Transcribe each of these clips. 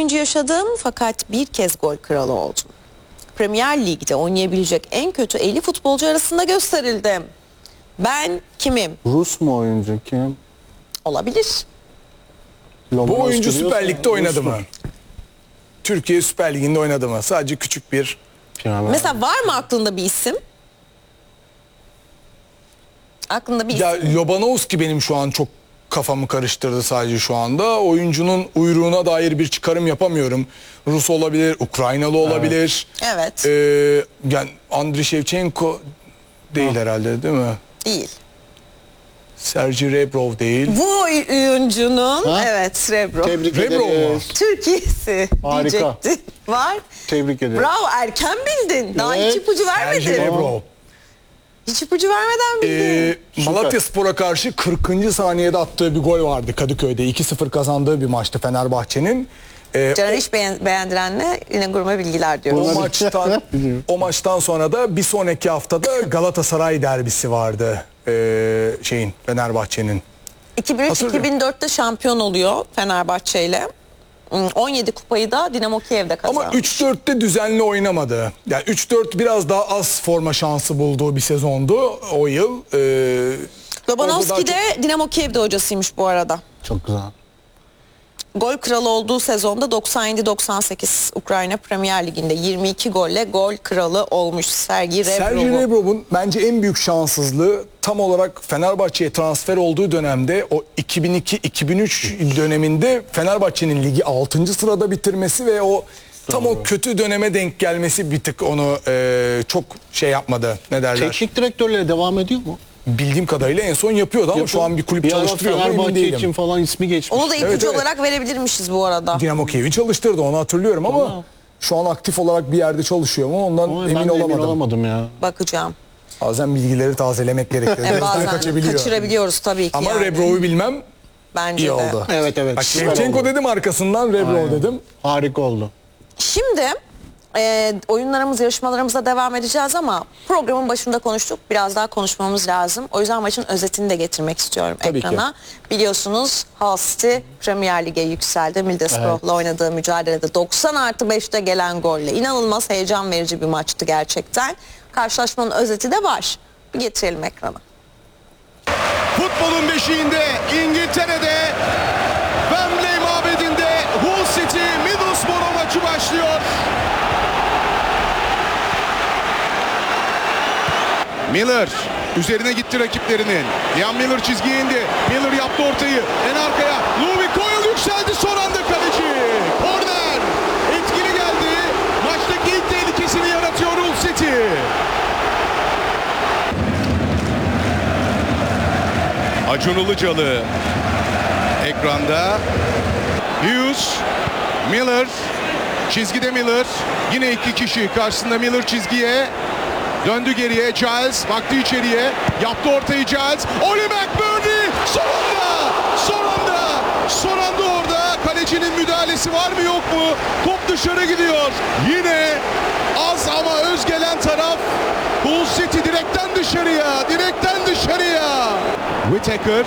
sevinci yaşadım fakat bir kez gol kralı oldum. Premier Lig'de oynayabilecek en kötü 50 futbolcu arasında gösterildim. Ben kimim? Rus mu oyuncu? Kim? Olabilir. Bu oyuncu Süper Lig'de oynadı mı? Rus'tur. Türkiye Süper Ligi'nde oynadı mı? Sadece küçük bir... Mesela var mı aklında bir isim? Aklında bir Ya isim. Lobanovski benim şu an çok kafamı karıştırdı sadece şu anda. Oyuncunun uyruğuna dair bir çıkarım yapamıyorum. Rus olabilir, Ukraynalı olabilir. Evet. Yani Andriy Shevchenko değil herhalde, değil mi? Değil. Sergey Rebrov değil. Bu oyuncunun Ha? evet Rebrov. Tebrik Rebrov mu? ederiz. Türkiye'si Harika. diyecekti. Var. Tebrik ederim. Bravo, erken bildin. Daha Evet. hiç ipucu Sergey vermedin. Rebrov. Hiç ipucu vermeden bildin. Malatyaspor'a karşı 40. saniyede attığı bir gol vardı Kadıköy'de. 2-0 kazandığı bir maçtı Fenerbahçe'nin. Caner hiç beğendirenle yine gurme bilgiler diyoruz. O maçtan sonra da bir sonraki haftada Galatasaray derbisi vardı. Fenerbahçe'nin. 2003-2004'te şampiyon oluyor Fenerbahçe ile. 17 kupayı da Dinamo Kiev'de kazandı. Ama 3-4'te düzenli oynamadı. Yani 3-4 biraz daha az forma şansı bulduğu bir sezondu o yıl. Lobanovski de Dinamo Kiev'de hocasıymış bu arada. Çok güzel. Gol kralı olduğu sezonda 97-98 Ukrayna Premier Ligi'nde 22 golle gol kralı olmuş Sergey Sergey Rebrov'u. Rebrov'un bence en büyük şanssızlığı tam olarak Fenerbahçe'ye transfer olduğu dönemde o 2002-2003 döneminde Fenerbahçe'nin ligi 6. sırada bitirmesi ve o tam o kötü döneme denk gelmesi bir tık onu çok şey yapmadı. Ne derler? Teknik direktörlere devam ediyor mu? Bildiğim kadarıyla en son yapıyordu ama şu an bir kulüp ara çalıştırıyor mu emin Fenerbahçe değilim. için falan ismi geçmiş. Onu da ipucu Evet, evet. olarak verebilirmişiz bu arada. Dinamo Kiev'i çalıştırdı, onu hatırlıyorum ama şu an aktif olarak bir yerde çalışıyor mu ondan Ama ben emin de olamadım. ya. Bakacağım. Bazen bilgileri tazelemek gerekiyor. Bazen kaçabiliyor. kaçırabiliyoruz tabii ki. Ama yani. Rebrov'u bilmem Bence iyi de. oldu. Evet evet. Bak Süper Shevchenko oldu. dedim arkasından Rebrov Aynen. dedim. Harika oldu. Şimdi oyunlarımız, yarışmalarımıza devam edeceğiz ama programın başında konuştuk. Biraz daha konuşmamız lazım. O yüzden maçın özetini de getirmek istiyorum Tabii ekrana. Biliyorsunuz Hull City Premier Lig'e yükseldi. Middlesbrough'la oynadığı mücadelede 90+5'te gelen golle. İnanılmaz heyecan verici bir maçtı gerçekten. Karşılaşmanın özeti de var. Bir getirelim ekrana. Futbolun beşiğinde İngiltere'de Wembley mabedinde Hull City Middlesbrough maçı başlıyor. Miller üzerine gitti rakiplerinin. Ian Miller çizgiye indi. Miller yaptı ortayı. En arkaya Louis Coyle yükseldi, son anda kaleci. Korner. Etkili geldi. Maçtaki ilk tehlikesini yaratıyor Hull City. Acun Ilıcalı ekranda. Hughes, Miller, çizgide Miller. Yine iki kişi karşısında, Miller çizgiye. Döndü geriye, Giles baktı içeriye. Yaptı ortayı Giles. Oli McBurney son anda orada. Kalecinin müdahalesi var mı yok mu? Top dışarı gidiyor. Yine az ama öz gelen taraf Hull City, direkten dışarıya. Whittaker.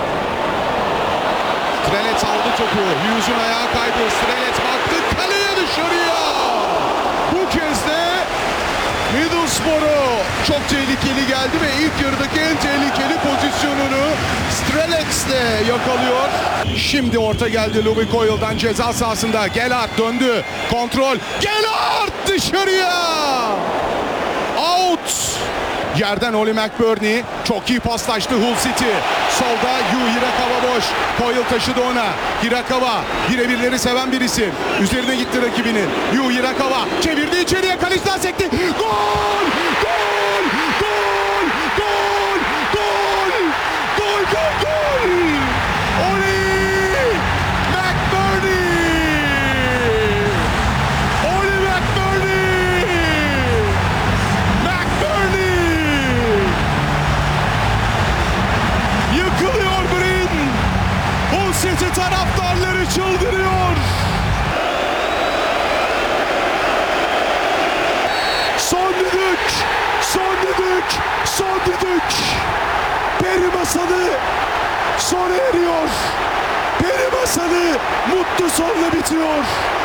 Strelet aldı topu. Hughes'un ayağı kaydı. Strelet baktı kaleye, dışarıya. Bu kez de Middlesbrough çok tehlikeli geldi ve ilk yarıdaki en tehlikeli pozisyonunu Strelets'le yakalıyor. Şimdi orta geldi Louis Coyle'dan ceza sahasında. Gelhardt döndü. Kontrol. Gelhardt dışarıya. Out. Yerden Oli McBurney çok iyi paslaştı Hull City. Solda Hirakawa boş. Coyle taşıdı ona. Hirakawa birebirleri seven bir isim. Üzerine gitti rakibinin. Hirakawa çevirdi içeriye, kaleciden sekti. Gol! Gol! Gol! Gol! Gol! Gol! Gol! Gol! Oli McBurney! Oli McBurney! Yıkılıyor Green. Hull City taraftarları çıldırıyor. Son düdük. Peri masalı sona eriyor. Peri masalı mutlu sonla bitiyor.